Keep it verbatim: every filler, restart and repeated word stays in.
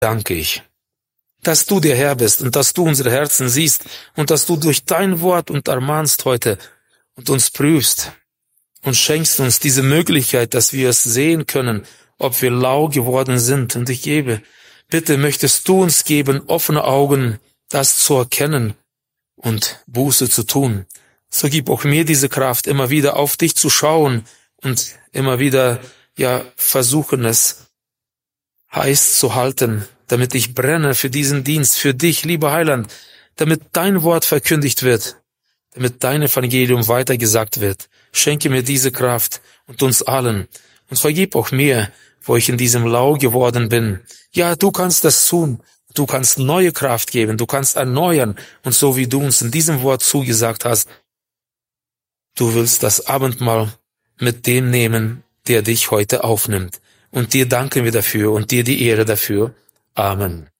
danke ich, dass du der Herr bist und dass du unsere Herzen siehst und dass du durch dein Wort uns ermahnst heute und uns prüfst und schenkst uns diese Möglichkeit, dass wir es sehen können, ob wir lau geworden sind. Und ich gebe, bitte möchtest du uns geben, offene Augen, das zu erkennen und Buße zu tun. So gib auch mir diese Kraft, immer wieder auf dich zu schauen und immer wieder, ja, versuchen es heiß zu halten, damit ich brenne für diesen Dienst, für dich, lieber Heiland, damit dein Wort verkündigt wird, damit dein Evangelium weitergesagt wird. Schenke mir diese Kraft und uns allen und vergib auch mir, wo ich in diesem Lau geworden bin. Ja, du kannst das tun. Du kannst neue Kraft geben. Du kannst erneuern. Und so wie du uns in diesem Wort zugesagt hast, du willst das Abendmahl mit dem nehmen, der dich heute aufnimmt. Und dir danken wir dafür und dir die Ehre dafür. Amen.